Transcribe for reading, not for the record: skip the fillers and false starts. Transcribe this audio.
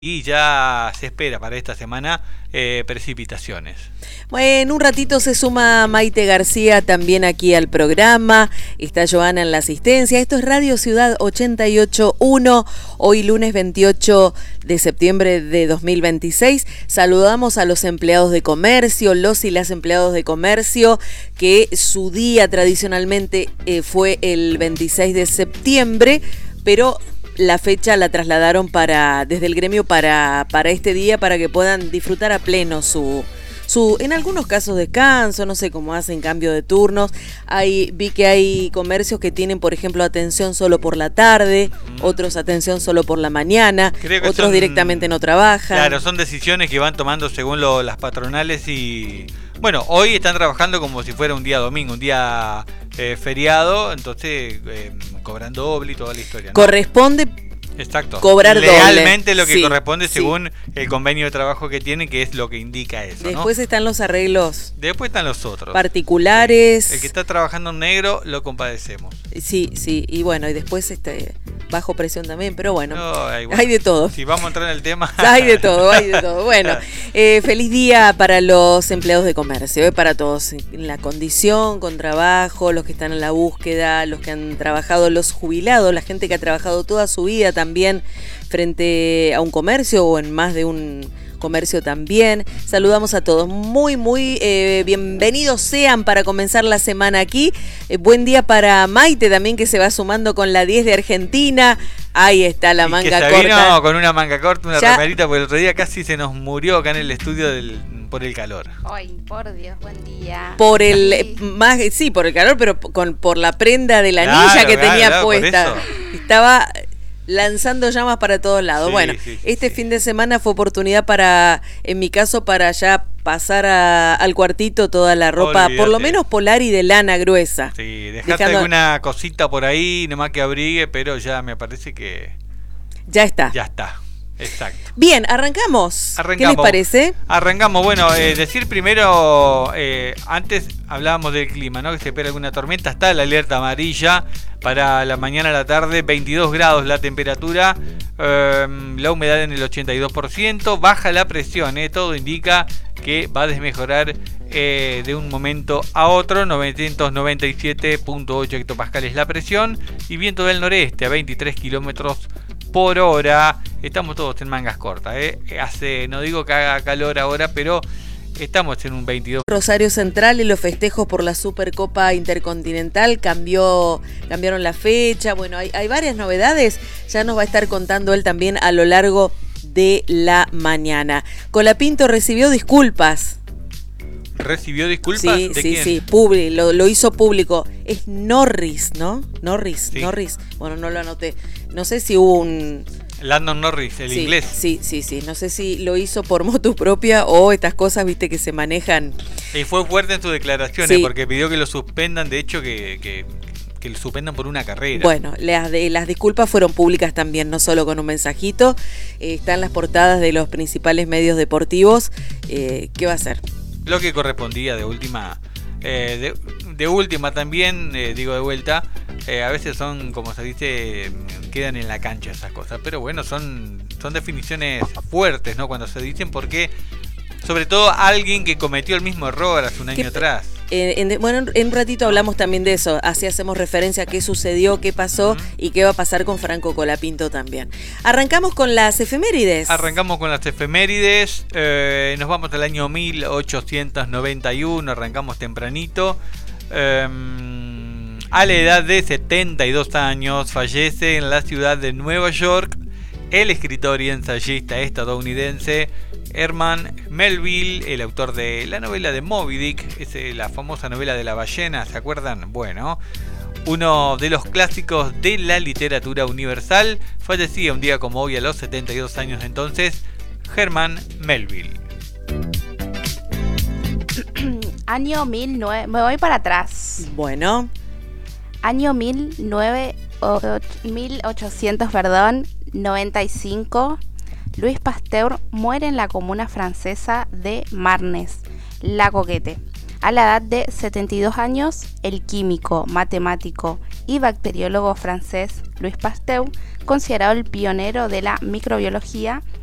y ya se espera para esta semana precipitaciones. Bueno, en un ratito se suma Maite García también aquí al programa. Está Joana en la asistencia. Esto es Radio Ciudad 88.1. Hoy lunes 28 de septiembre de 2026. Saludamos a los empleados de comercio, los y las empleados de comercio, que su día tradicionalmente fue el 26 de septiembre, pero la fecha la trasladaron desde el gremio para este día, para que puedan disfrutar a pleno su en algunos casos descanso, no sé cómo hacen cambio de turnos. Vi que hay comercios que tienen, por ejemplo, atención solo por la tarde, otros atención solo por la mañana, otros directamente no trabajan. Claro, son decisiones que van tomando según las patronales y... Bueno, hoy están trabajando como si fuera un día domingo, un día feriado, entonces cobran doble y toda la historia, ¿no? Corresponde... Exacto. Cobrar legalmente doble. Lo que sí, corresponde sí. según el convenio de trabajo que tienen, que es lo que indica eso, Después ¿no? están los arreglos. Después están los otros. Particulares. El que está trabajando en negro lo compadecemos. Sí, y bueno, y después bajo presión también, pero bueno, No, hay de todo. Si vamos a entrar en el tema... Hay de todo. Bueno, feliz día para los empleados de comercio, para todos, en la condición, con trabajo, los que están en la búsqueda, los que han trabajado, los jubilados, la gente que ha trabajado toda su vida también frente a un comercio o en más de un comercio también. Saludamos a todos, muy bienvenidos sean para comenzar la semana aquí. Buen día para Maite también, que se va sumando con la 10 de Argentina. Ahí está la manga corta. Vino con una manga corta, una remerita, porque el otro día casi se nos murió acá en el estudio por el calor. Ay, por Dios, buen día. Por el calor, pero por la prenda de la anilla que tenía puesta. Estaba lanzando llamas para todos lados. Sí, bueno, fin de semana fue oportunidad en mi caso, para ya pasar al cuartito toda la ropa, por lo menos polar y de lana gruesa. Sí, dejate alguna cosita por ahí, nomás que abrigue, pero ya me parece que... Ya está. Ya está. Exacto. Bien, arrancamos. ¿Qué les parece? Arrancamos. Bueno, decir primero, antes hablábamos del clima, ¿no? Que se espera alguna tormenta. Está la alerta amarilla para la mañana a la tarde, 22 grados la temperatura, la humedad en el 82%, baja la presión, todo indica que va a desmejorar de un momento a otro. 997.8 hectopascales la presión y viento del noreste a 23 kilómetros por hora. Estamos todos en mangas cortas, no digo que haga calor ahora, pero estamos en un 22. Rosario Central y los festejos por la Supercopa Intercontinental cambiaron la fecha. Bueno, hay varias novedades. Ya nos va a estar contando él también a lo largo de la mañana. Colapinto recibió disculpas. ¿Recibió disculpas? Sí, ¿De quién? Sí, lo hizo público. Es Norris, ¿no? Norris. Bueno, no lo anoté. No sé si hubo un... Landon Norris, el inglés. Sí. No sé si lo hizo por motu propia o estas cosas, viste, que se manejan. Y fue fuerte en sus declaraciones, porque pidió que lo suspendan, de hecho que lo suspendan por una carrera. Bueno, las disculpas fueron públicas también, no solo con un mensajito. Están las portadas de los principales medios deportivos. ¿Qué va a hacer? Lo que correspondía de última. De última también, digo de vuelta, a veces son, como se dice, quedan en la cancha esas cosas, pero bueno, son definiciones fuertes, ¿no? Cuando se dicen, porque sobre todo alguien que cometió el mismo error hace un año atrás. Bueno, en un ratito hablamos también de eso, así hacemos referencia a qué sucedió, qué pasó y qué va a pasar con Franco Colapinto también. Arrancamos con las efemérides. Nos vamos al año 1891, arrancamos tempranito. A la edad de 72 años fallece en la ciudad de Nueva York el escritor y ensayista estadounidense Herman Melville, el autor de la novela de Moby Dick, la famosa novela de la ballena, ¿se acuerdan? Bueno, uno de los clásicos de la literatura universal. Fallecía un día como hoy a los 72 años entonces, Herman Melville. Año 19... Me voy para atrás. Bueno. Año 1895, Louis Pasteur muere en la comuna francesa de Marnes, La Coquette. A la edad de 72 años, el químico, matemático y bacteriólogo francés Louis Pasteur, considerado el pionero de la microbiología,